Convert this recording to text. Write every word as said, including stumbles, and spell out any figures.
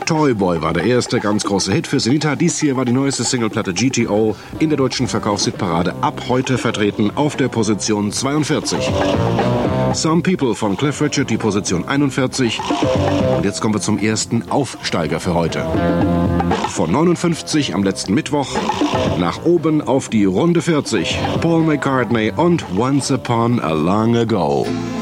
Toy Boy war der erste ganz große Hit für Senita. Dies hier war die neueste Singleplatte G T O in der deutschen Verkaufshitparade ab heute vertreten auf der Position zweiundvierzig. Some People von Cliff Richard, die Position einundvierzig. Und jetzt kommen wir zum ersten Aufsteiger für heute. Von neunundfünfzig am letzten Mittwoch nach oben auf die Runde vierzig. Paul McCartney und Once Upon a Long Ago.